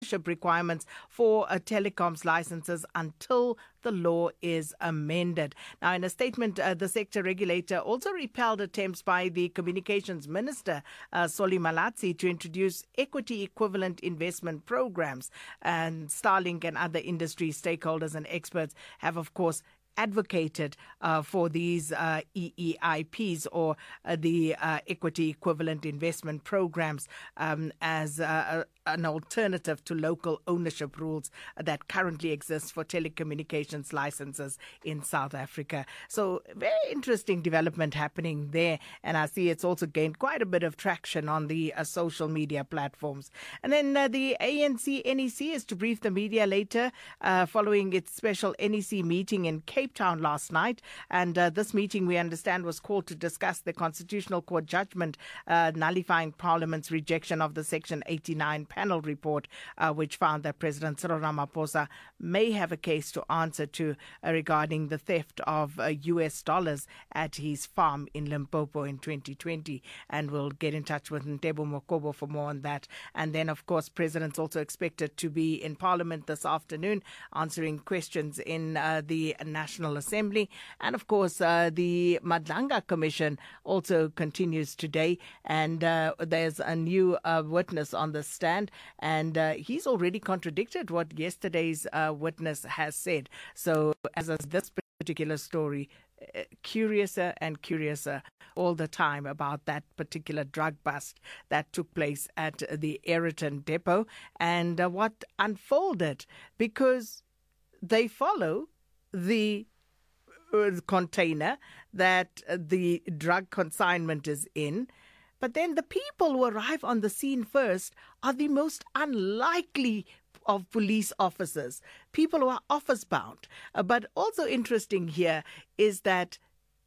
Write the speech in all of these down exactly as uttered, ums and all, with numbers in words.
ownership requirements for uh, telecoms licenses until the law is amended. Now, in a statement, uh, the sector regulator also repelled attempts by the communications minister, uh, Solly Malatsi, to introduce equity equivalent investment programs. And Starlink and other industry stakeholders and experts have, of course, advocated uh, for these uh, E E I Ps, or uh, the uh, equity equivalent investment programs, um, as uh, an alternative to local ownership rules that currently exist for telecommunications licenses in South Africa. So very interesting development happening there. And I see it's also gained quite a bit of traction on the uh, social media platforms. And then uh, the A N C N E C is to brief the media later uh, following its special N E C meeting in Cape Town last night. And uh, this meeting, we understand, was called to discuss the Constitutional Court judgment uh, nullifying Parliament's rejection of the Section eighty-nine panel report, uh, which found that President Cyril Ramaphosa may have a case to answer to uh, regarding the theft of uh, U S dollars at his farm in Limpopo in twenty twenty. And we'll get in touch with Ntebo Mokobo for more on that. And then, of course, President's also expected to be in Parliament this afternoon answering questions in uh, the National Assembly. And, of course, uh, the Madlanga Commission also continues today. And uh, there's a new uh, witness on the stand. And uh, he's already contradicted what yesterday's uh, witness has said. So as is this particular story, uh, curiouser and curiouser all the time about that particular drug bust that took place at the Aeroton depot and uh, what unfolded, because they follow the container that the drug consignment is in. But then the people who arrive on the scene first are the most unlikely of police officers, people who are office bound. Uh, but also interesting here is that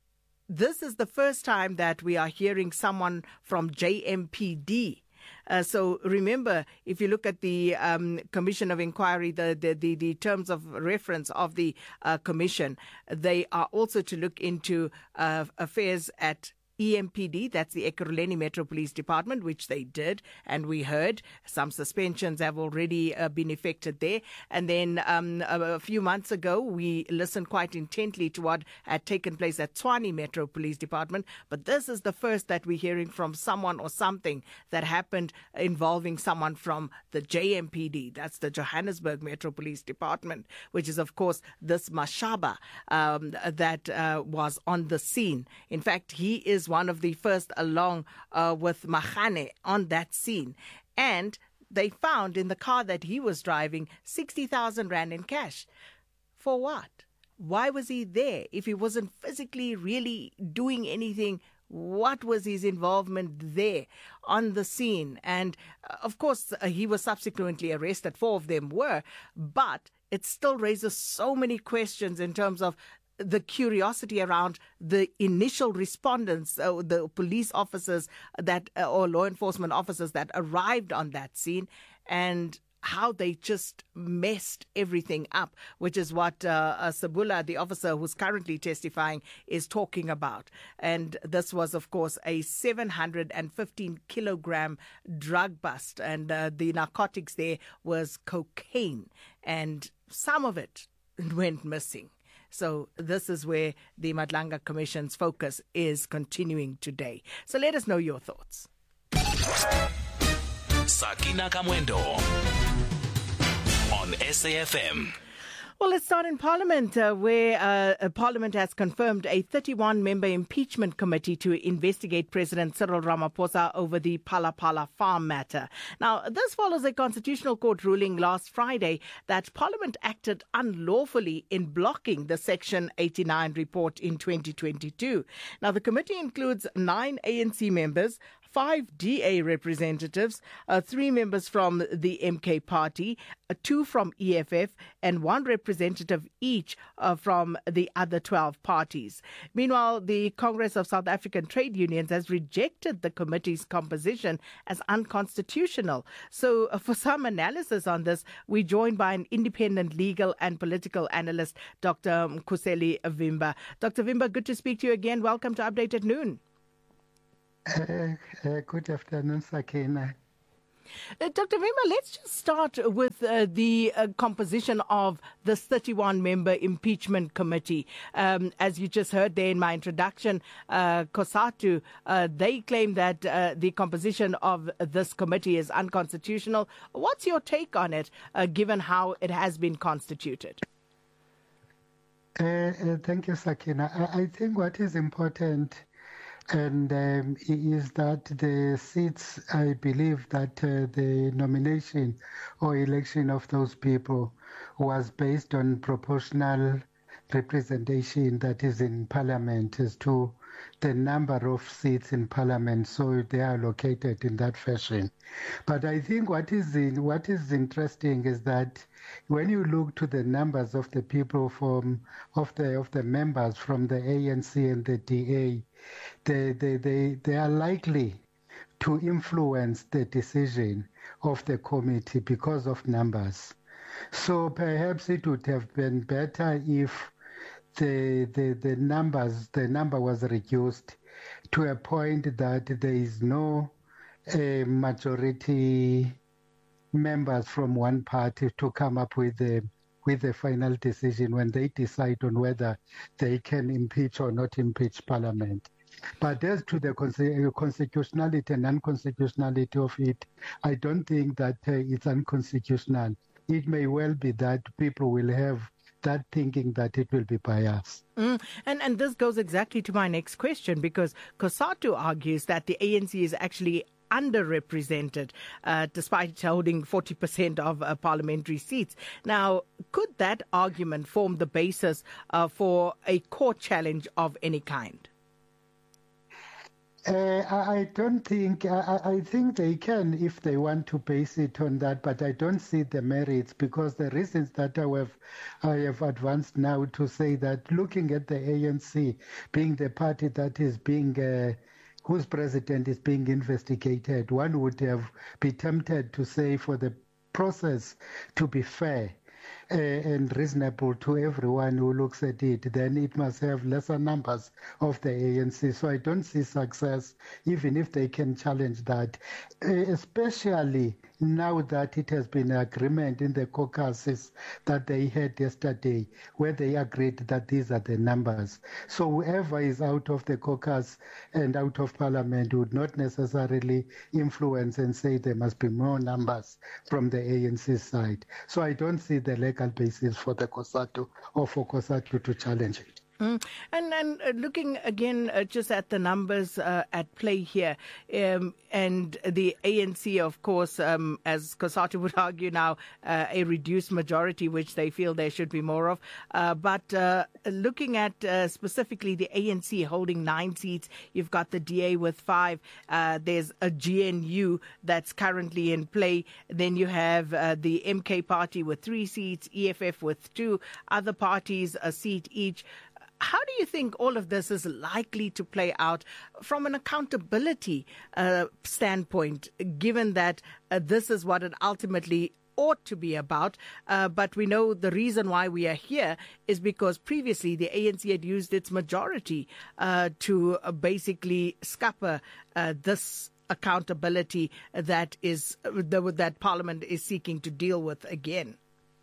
this is the first time that we are hearing someone from J M P D. Uh, so remember, if you look at the um, Commission of Inquiry, the, the, the, the terms of reference of the uh, Commission, they are also to look into uh, affairs at E M P D, that's the Ekurhuleni Metro Police Department, which they did, and we heard some suspensions have already uh, been effected there. And then um, a, a few months ago, we listened quite intently to what had taken place at Tshwane Metro Police Department. But this is the first that we're hearing from someone or something that happened involving someone from the J M P D, that's the Johannesburg Metro Police Department, which is, of course, this Mashaba um, that uh, was on the scene. In fact, he is one of the first along uh, with Mahane on that scene. And they found in the car that he was driving sixty thousand rand in cash. For what? Why was he there? If he wasn't physically really doing anything, what was his involvement there on the scene? And uh, of course, uh, he was subsequently arrested. Four of them were. But it still raises so many questions in terms of the curiosity around the initial respondents, uh, the police officers that, uh, or law enforcement officers that arrived on that scene, and how they just messed everything up, which is what uh, uh, Sabula, the officer who's currently testifying, is talking about. And this was, of course, a seven hundred fifteen kilogram drug bust. And uh, the narcotics there was cocaine. And some of it went missing. So this is where the Madlanga Commission's focus is continuing today. So let us know your thoughts. Sakina Kamwendo on S A F M. Well, let's start in Parliament, uh, where uh, Parliament has confirmed a thirty-one member impeachment committee to investigate President Cyril Ramaphosa over the Phala Phala farm matter. Now, this follows a Constitutional Court ruling last Friday that Parliament acted unlawfully in blocking the Section eighty-nine report in twenty twenty-two. Now, the committee includes nine A N C members, five D A representatives, uh, three members from the M K party, uh, two from E F F, and one representative each uh, from the other twelve parties. Meanwhile, the Congress of South African Trade Unions has rejected the committee's composition as unconstitutional. So uh, for some analysis on this, we're joined by an independent legal and political analyst, Doctor Khuseli Vimba. Doctor Vimba, good to speak to you again. Welcome to Update at Noon. Uh, uh, good afternoon, Sakina. Uh, Doctor Vimba, let's just start with uh, the uh, composition of this thirty-one member impeachment committee. Um, as you just heard there in my introduction, uh, COSATU, uh, they claim that uh, the composition of this committee is unconstitutional. What's your take on it, uh, given how it has been constituted? Uh, uh, thank you, Sakina. I, I think what is important and um, is that the seats, I believe that uh, the nomination or election of those people was based on proportional representation that is in Parliament as to the number of seats in Parliament, so they are located in that fashion. But I think what is in, what is interesting is that when you look to the numbers of the people from of the of the members from the A N C and the D A, they they they, they are likely to influence the decision of the committee because of numbers. So perhaps it would have been better if the the the numbers the number was reduced to a point that there is no uh, majority members from one party to come up with the with the final decision when they decide on whether they can impeach or not impeach Parliament. But as to the constitutionality and unconstitutionality of it, I don't think that uh, it's unconstitutional. It may well be that people will have that thinking that it will be biased. Mm. And and this goes exactly to my next question, because COSATU argues that the A N C is actually underrepresented, uh, despite holding forty percent of uh, parliamentary seats. Now, could that argument form the basis uh, for a court challenge of any kind? Uh, I, I don't think, I, I think they can if they want to base it on that, but I don't see the merits, because the reasons that I have, I have advanced now to say that looking at the A N C being the party that is being, uh, whose president is being investigated, one would have be tempted to say for the process to be fair Uh, and reasonable to everyone who looks at it, then it must have lesser numbers of the A N C. So I don't see success, even if they can challenge that, uh, especially now that it has been agreement in the caucuses that they had yesterday, where they agreed that these are the numbers. So whoever is out of the caucus and out of Parliament would not necessarily influence and say there must be more numbers from the A N C side. So I don't see the legal basis for the COSATU or for COSATU to challenge it. Mm. And, and uh, looking again uh, just at the numbers uh, at play here, um, and the A N C, of course, um, as COSATU would argue now, uh, a reduced majority, which they feel there should be more of. Uh, but uh, looking at uh, specifically the A N C holding nine seats, you've got the D A with five. Uh, there's a G N U that's currently in play. Then you have uh, the M K party with three seats, E F F with two, other parties a seat each. How do you think all of this is likely to play out from an accountability uh, standpoint, given that uh, this is what it ultimately ought to be about? Uh, but we know the reason why we are here is because previously the A N C had used its majority uh, to uh, basically scupper uh, this accountability that is uh, the, that Parliament is seeking to deal with again.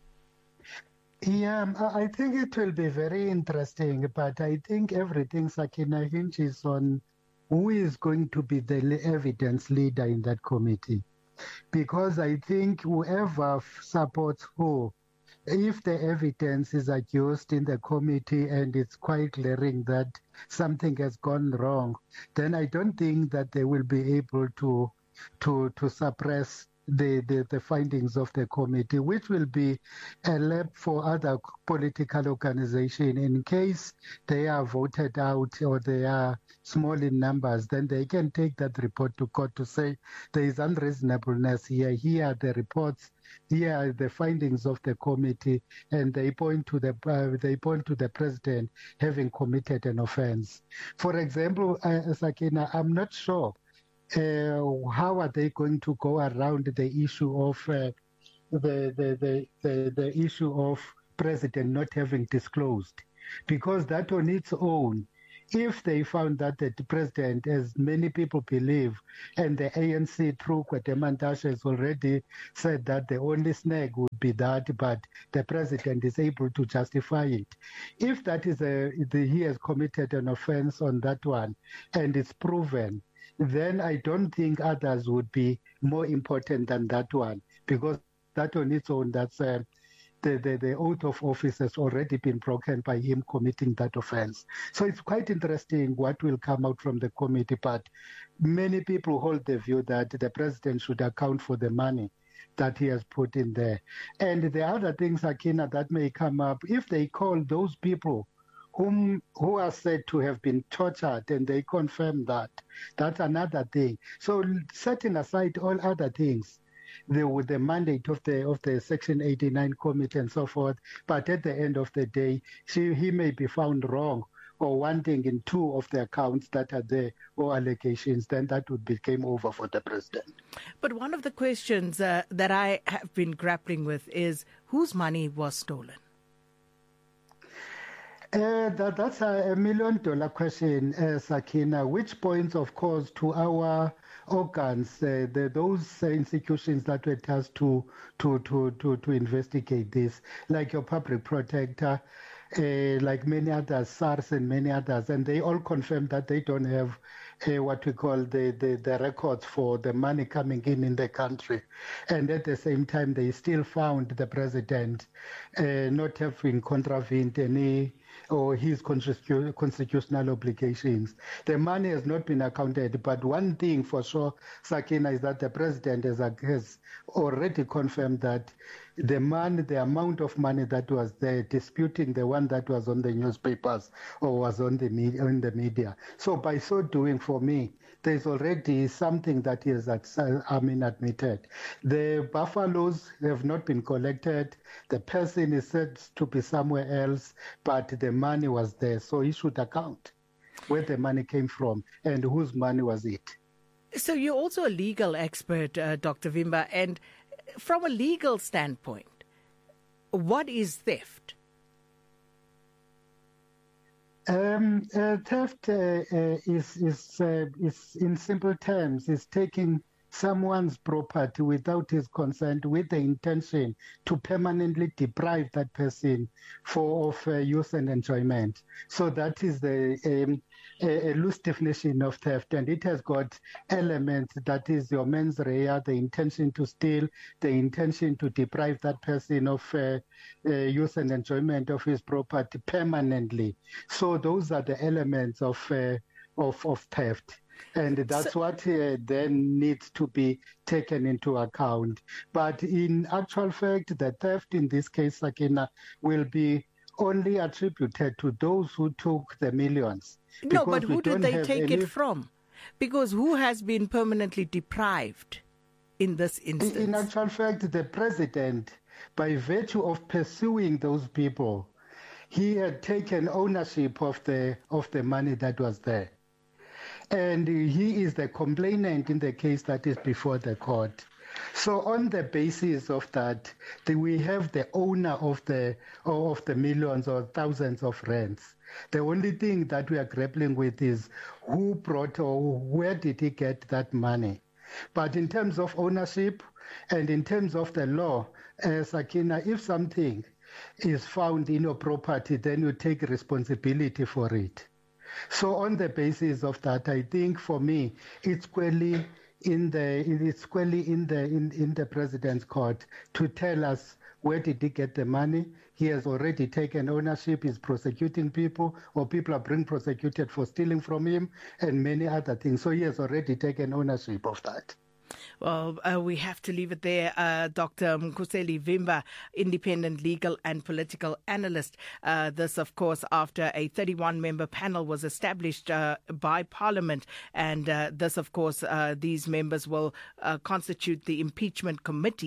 Yeah, I think it will be very interesting, but I think everything, Sakina, hinges on who is going to be the evidence leader in that committee. Because I think whoever supports who, if the evidence is adduced in the committee and it's quite glaring that something has gone wrong, then I don't think that they will be able to to to suppress The, the, the findings of the committee, which will be a lab for other political organizations. In case they are voted out or they are small in numbers, then they can take that report to court to say there is unreasonableness here. Here are the reports. Here are the findings of the committee, and they point to the uh, they point to the president having committed an offense. For example, uh, Sakina, I'm not sure. Uh, how are they going to go around the issue of uh, the, the, the, the, the issue of president not having disclosed? Because that on its own if they found that the president, as many people believe, and the A N C through Kwete Mantashe has already said that the only snag would be that, but the president is able to justify it. If that is a, the, he has committed an offense on that one, and it's proven, then I don't think others would be more important than that one, because that on its own, that's uh, the, the, the oath of office has already been broken by him committing that offense. So it's quite interesting what will come out from the committee, but many people hold the view that the president should account for the money that he has put in there. And the other things, Sakina, that may come up, if they call those people whom who are said to have been tortured and they confirm that, that's another thing. So setting aside all other things, the, with the mandate of the of the Section eighty-nine committee and so forth, but at the end of the day, she, he may be found wrong or wanting in two of the accounts that are there or allegations, then that would be game over for the president. But one of the questions uh, that I have been grappling with is whose money was stolen? Uh, that, that's a, a million dollar question, uh, Sakina, which points, of course, to our organs, uh, the, those uh, institutions that were tasked to, to, to, to, to investigate this, like your public protector, uh, like many others, SARS and many others, and they all confirmed that they don't have uh, what we call the, the, the records for the money coming in in the country. And at the same time, they still found the president uh, not having contravened any or his constitutional obligations. The money has not been accounted, but one thing for sure, Sakina, is that the president has, has already confirmed that the money, the amount of money that was there, disputing the one that was on the newspapers or was on the media, in the media. So by so doing, for me, there's already something that is, I mean, admitted. The buffaloes have not been collected. The person is said to be somewhere else, but the money was there. So he should account where the money came from and whose money was it. So you're also a legal expert, uh, Doctor Vimba, and from a legal standpoint, what is theft? Um, uh, theft uh, uh, is, is, uh, is, in simple terms, is taking someone's property without his consent with the intention to permanently deprive that person for of uh, use and enjoyment. So that is the um, a, a loose definition of theft, and it has got elements, that is your mens rea, the intention to steal, the intention to deprive that person of uh, uh, use and enjoyment of his property permanently. So those are the elements of uh, of, of theft. And that's so, what uh, then needs to be taken into account. But in actual fact, the theft in this case, Sakina, will be only attributed to those who took the millions. No, but who did they take any... it from? Because who has been permanently deprived in this instance? In actual fact, the president, by virtue of pursuing those people, he had taken ownership of the of the money that was there. And he is the complainant in the case that is before the court. So on the basis of that, the, we have the owner of the of the millions or thousands of rands. The only thing that we are grappling with is who brought or where did he get that money. But in terms of ownership and in terms of the law, uh, Sakina, if something is found in your property, then you take responsibility for it. So on the basis of that, I think for me, it's squarely in the it's squarely in the in, in the president's court to tell us where did he get the money. He has already taken ownership, he's prosecuting people, or people are being prosecuted for stealing from him, and many other things. So he has already taken ownership of that. Well, uh, we have to leave it there. Uh, Doctor Mkhuseli Vimba, independent legal and political analyst. Uh, this, of course, after a thirty-one member panel was established uh, by Parliament. And uh, this, of course, uh, these members will uh, constitute the impeachment committee.